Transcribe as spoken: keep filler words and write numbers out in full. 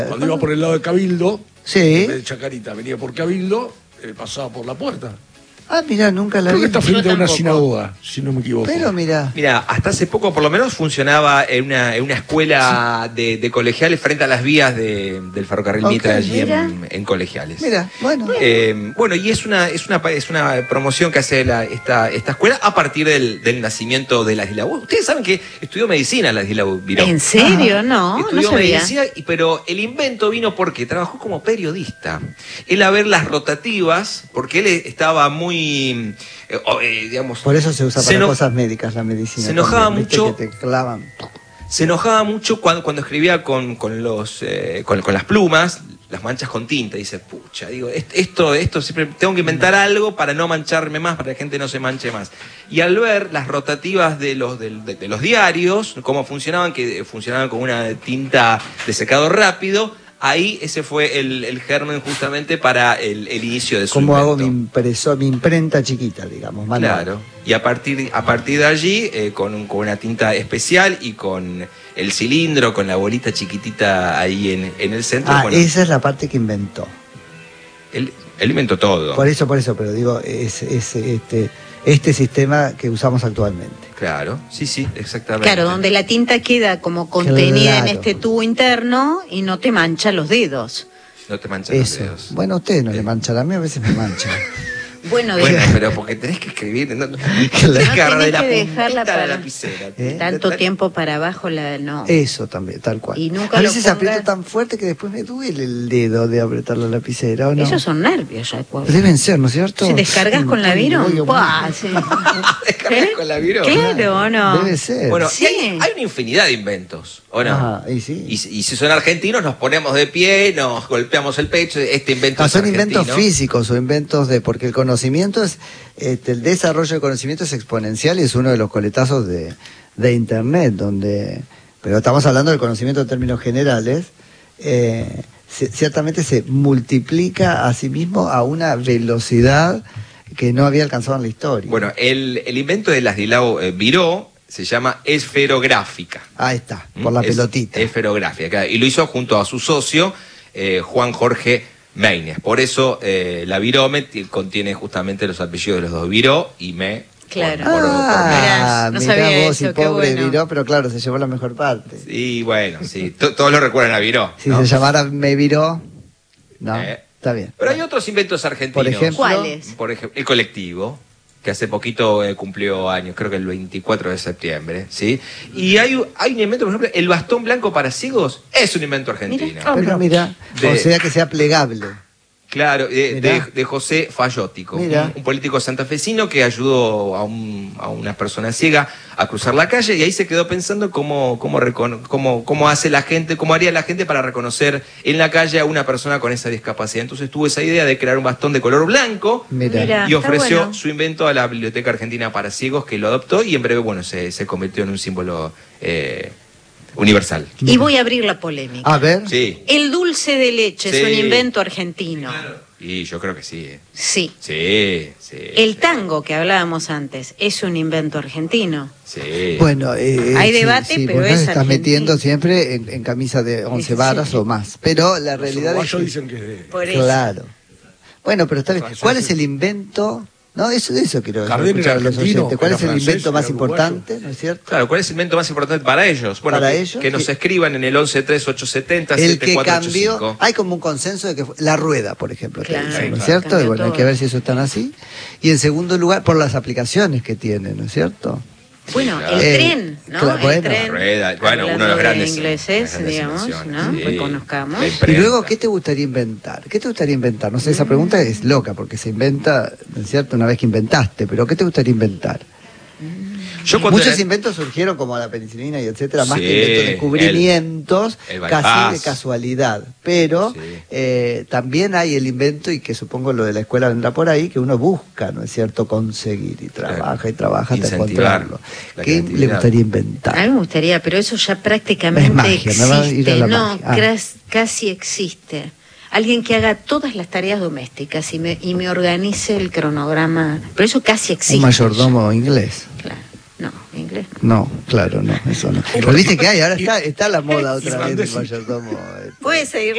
Cuando iba por el lado de Cabildo, sí, en vez de Chacarita, venía por Cabildo, eh, pasaba por la puerta. Ah, mirá, nunca la Creo vi. que está frente Yo a una tampoco. sinagoga, si no me equivoco. Pero mirá. Mira, hasta hace poco por lo menos funcionaba en una, en una escuela sí. de, de colegiales frente a las vías de, del ferrocarril Okay, Mitre allí mira. en, en colegiales. Mira, bueno. Eh, bueno, y es una, es una, es una promoción que hace la, esta, esta escuela a partir del, del nacimiento de Ladislao. Ustedes saben que estudió medicina Ladislao Viró. ¿En serio? Ah, no, estudió no sabía. medicina, pero el invento vino porque trabajó como periodista. Él a ver las rotativas, porque él estaba muy... Eh, eh, digamos, por eso se usa se para eno... cosas médicas la medicina. Se enojaba también, mucho. Que te clavan. Se enojaba mucho cuando, cuando escribía con, con, los, eh, con, con las plumas, las manchas con tinta. Dice, pucha, digo, esto, esto siempre tengo que inventar algo para no mancharme más, para que la gente no se manche más. Y al ver las rotativas de los, de, de, de los diarios, cómo funcionaban, que funcionaban con una tinta de secado rápido, ahí ese fue el, el germen justamente para el, el inicio de su ¿Cómo invento. hago mi impreso, mi imprenta chiquita, digamos? Manual. Claro. Y a partir, a partir de allí, eh, con, un, con una tinta especial y con el cilindro, con la bolita chiquitita ahí en, en el centro. Ah, bueno, esa es la parte que inventó. Él, él inventó todo. Por eso, por eso, pero digo, es, es este, este sistema que usamos actualmente. Claro, sí, sí, exactamente. Claro, donde la tinta queda como contenida claro. en este tubo interno y no te mancha los dedos. No te manchan eso. los dedos. Bueno, a ustedes no eh. le manchan, a mí a veces me manchan. Bueno, bueno de... pero porque tenés que escribir, no, no, claro. tenés que agarrar no de la tenés que dejarla puntita para... de la lapicera. ¿Eh? Tanto tiempo para abajo, la no. Eso también, tal cual. Y nunca a lo veces pongas... aprieto tan fuerte que después me duele el dedo de apretar la lapicera, ¿o no? Esos son nervios, ya. Deben ser, ¿no es cierto? Si descargas con la Viro, Voy, voy, voy. sí. ¿Descargas con la Viro? Claro, ¿o no? Debe ser. Bueno, Sí. y hay, hay una infinidad de inventos, ¿o no? Ah, y sí. Y, y si son argentinos, nos ponemos de pie, nos golpeamos el pecho, este invento Ah, es son argentino. inventos físicos o inventos de... Porque el conocimiento es... Este, el desarrollo del conocimiento es exponencial y es uno de los coletazos de, de Internet, donde... Pero estamos hablando del conocimiento en términos generales. Eh, se, ciertamente se multiplica a sí mismo a una velocidad que no había alcanzado en la historia. Bueno, el, el invento de Ladislao eh, Viró se llama esferográfica. Ahí está, por la Es, pelotita. Esferográfica. Y lo hizo junto a su socio, eh, Juan Jorge Meines. Por eso eh, la Virome contiene justamente los apellidos de los dos, Viró y Me. Claro. Por, por, por Ah, No mirá sabía vos eso, y qué pobre bueno. Viró, pero claro, se llevó la mejor parte. Y bueno, sí, to- todos lo recuerdan a Viró. Si ¿no? se llamara Me Viró, no, Eh. está bien. Pero hay otros inventos argentinos. Por ejemplo, ¿Cuáles? Por ejemplo, el colectivo, que hace poquito eh, cumplió años, creo que el veinticuatro de septiembre, ¿sí? Y hay, hay un invento, por ejemplo, el bastón blanco para ciegos, es un invento argentino. Mira. pero mira, De- o sea que sea plegable. Claro, de, Mirá. de, de José Fayótico, un, Mirá. un político santafesino que ayudó a, un, a una persona ciega a cruzar la calle y ahí se quedó pensando cómo, cómo, recono- cómo, cómo hace la gente, cómo haría la gente para reconocer en la calle a una persona con esa discapacidad. Entonces tuvo esa idea de crear un bastón de color blanco Mira. Mira. y está ofreció bueno. su invento a la Biblioteca Argentina para Ciegos, que lo adoptó y en breve, bueno, se, se convirtió en un símbolo eh, universal. Y voy a abrir la polémica. A ver, Sí, El dulce de leche es Sí. un invento argentino. y yo creo que sí. eh. Sí. Sí, sí. El sí, tango que hablábamos antes es un invento argentino. Sí. bueno, eh, Hay sí, debate, sí, pero vos es nos estás argentino. metiendo siempre en, en camisa de once Sí. varas o más. Pero la Los realidad es uruguayos que, dicen que es de... Por eso. claro. Bueno, pero está bien. Eso ¿Cuál es- es el invento? No, eso de eso quiero Gardel escuchar era a los argentino, oyentes. ¿Cuál era es el francés, invento más era uruguayo. importante? ¿No es cierto? Claro, ¿cuál es el invento más importante para ellos? Bueno, Para que, ellos, que nos sí. escriban en el once tres ocho setenta El siete que cuatro ocho cinco. cambió, hay como un consenso de que fue la rueda, por ejemplo, te Claro, dicen, ¿no es claro. cierto? Y bueno, hay Cambió que ver todo. si eso están así. Y en segundo lugar, por las aplicaciones que tiene, ¿no es cierto? Bueno, claro. el Eh, tren, ¿no? claro, el bueno. tren. La rueda, bueno, uno de los hablando grandes ingleses, las grandes digamos, invenciones, ¿no? sí. Reconozcamos. La Y imprenta. luego, ¿qué te gustaría inventar? ¿Qué te gustaría inventar? No sé, esa pregunta es loca, porque se inventa, ¿no es cierto?, una vez que inventaste, pero ¿qué te gustaría inventar? Yo cuando Muchos era- inventos surgieron como la penicilina y etcétera, más Sí, que inventos, descubrimientos, el- el casi bypass. de casualidad. Pero Sí. eh, también hay el invento, y que supongo lo de la escuela vendrá por ahí, que uno busca, ¿no es cierto?, conseguir y trabaja Claro. y trabaja hasta Incentivar encontrarlo. la ¿Qué le creatividad. gustaría A inventar? mí me gustaría, pero eso ya prácticamente Es magia, me va a ir a existe. la No, magia. Ah. cras- casi existe. Alguien que haga todas las tareas domésticas y me, y me organice el cronograma. Pero eso casi existe. Un mayordomo inglés. Claro. No, inglés no. No, claro, no, eso no. Pero viste que hay, ahora está, está la moda otra vez del mayordomo. este. Puede seguir